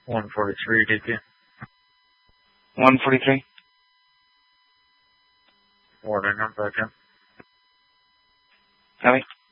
143 DP. 143. Warning, I'm back in. Copy.